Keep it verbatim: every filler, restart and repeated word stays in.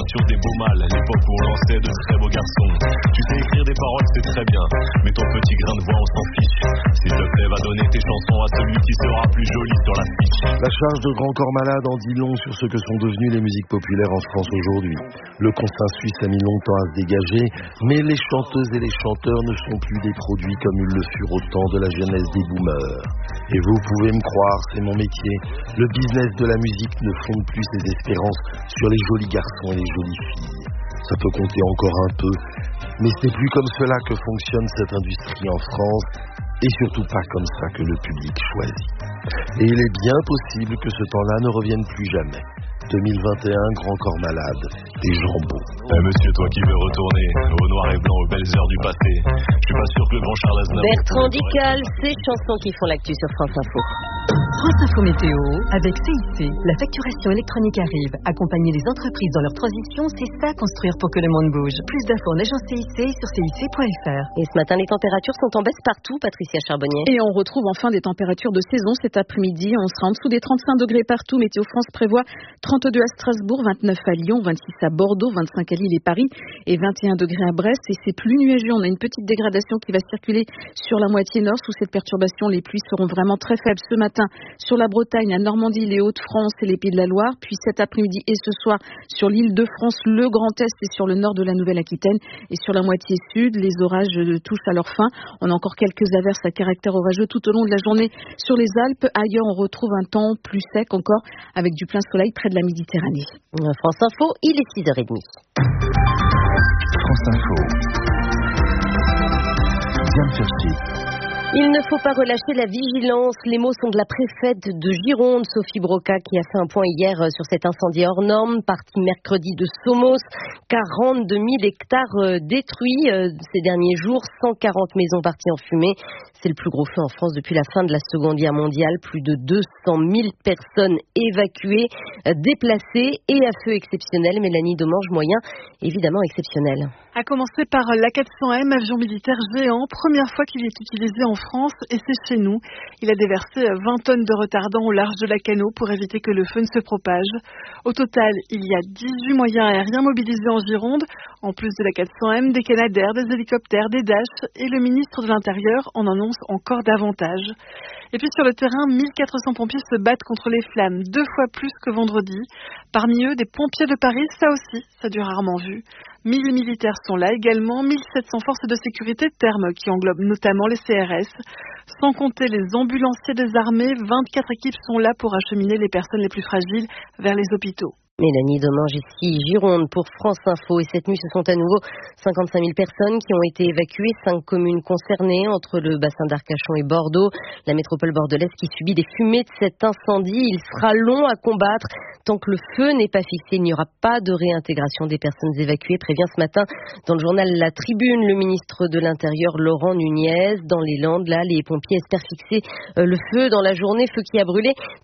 sur des beaux mâles, l'époque où on lançait de très beaux garçons. Tu sais écrire des paroles, c'est très bien, mais ton petit grain de voix, on s'en fiche. S'il te plaît, va donner tes chansons à celui qui sera plus joli sur la fiche. La charge de Grand Corps Malade en dit long sur ce que sont devenues les musiques populaires en France aujourd'hui. Le consensus a mis longtemps à se dégager, mais les chanteuses et les chanteurs ne sont plus des produits comme ils le furent au temps de la jeunesse des boomers. Et vous pouvez me croire, c'est mon métier. Le business de la musique ne fonde plus ses espérances sur les jolis garçons et les jolies filles. Ça peut compter encore un peu, mais c'est plus comme cela que fonctionne cette industrie en France, et surtout pas comme ça que le public choisit. Et il est bien possible que ce temps-là ne revienne plus jamais. deux mille vingt et un, Grand Corps Malade, des jambons. Eh monsieur, toi qui veux retourner au noir et blanc, aux belles heures du passé, je suis pas sûr que le grand Charles Aznavour... Bertrand Dical, ces chansons qui font l'actu sur France Info. France Info Météo, avec C I C, la facturation électronique arrive. Accompagner les entreprises dans leur transition, c'est ça construire pour que le monde bouge. Plus d'infos en agence C I C sur C I C point F R. Et ce matin, les températures sont en baisse partout, Patricia Charbonnier. Et on retrouve enfin des températures de saison cet après-midi. On sera en dessous des trente-cinq degrés partout. Météo France prévoit trente-deux à Strasbourg, vingt-neuf à Lyon, vingt-six à Bordeaux, vingt-cinq à Lille et Paris et vingt et un degrés à Brest. Et c'est plus nuageux. On a une petite dégradation qui va circuler sur la moitié nord. Sous cette perturbation, les pluies seront vraiment très faibles ce matin sur la Bretagne, la Normandie, les Hauts-de-France et les Pays de la Loire. Puis cet après-midi et ce soir sur l'île de France, le Grand Est et sur le nord de la Nouvelle-Aquitaine. Et sur la moitié sud, les orages touchent à leur fin. On a encore quelques averses à caractère orageux tout au long de la journée sur les Alpes. Ailleurs, on retrouve un temps plus sec encore avec du plein soleil près de la Méditerranée. France Info, il est six heures trente. France Info. Diane Fertier. Il ne faut pas relâcher la vigilance. Les mots sont de la préfète de Gironde, Sophie Broca, qui a fait un point hier sur cet incendie hors norme, parti mercredi de Somos. quarante-deux mille hectares détruits ces derniers jours, cent quarante maisons parties en fumée. C'est le plus gros feu en France depuis la fin de la Seconde Guerre mondiale. Plus de deux cent mille personnes évacuées, déplacées et à feu exceptionnel. Mélanie Domange, moyen évidemment exceptionnel. A commencer par l'A quatre cents M, avion militaire géant, première fois qu'il est utilisé en France et c'est chez nous. Il a déversé vingt tonnes de retardant au large de la Cano pour éviter que le feu ne se propage. Au total, il y a dix-huit moyens aériens mobilisés en Gironde, en plus de l'A quatre cents M, des Canadair, des hélicoptères, des Dash, et le ministre de l'Intérieur en annonce encore davantage. Et puis sur le terrain, mille quatre cents pompiers se battent contre les flammes, deux fois plus que vendredi. Parmi eux, des pompiers de Paris, ça aussi, ça dure rarement vu. mille militaires sont là également, mille sept cents forces de sécurité termes qui englobent notamment les C R S. Sans compter les ambulanciers des armées, vingt-quatre équipes sont là pour acheminer les personnes les plus fragiles vers les hôpitaux. Mélanie Domange ici, Gironde pour France Info. Et cette nuit, ce sont à nouveau cinquante-cinq mille personnes qui ont été évacuées, cinq communes concernées entre le bassin d'Arcachon et Bordeaux. La métropole bordelaise qui subit des fumées de cet incendie. Il sera long à combattre. Tant que le feu n'est pas fixé, il n'y aura pas de réintégration des personnes évacuées, prévient ce matin dans le journal La Tribune le ministre de l'Intérieur Laurent Nunez. Dans les Landes, là, les pompiers espèrent fixer le feu dans la journée, feu qui a brûlé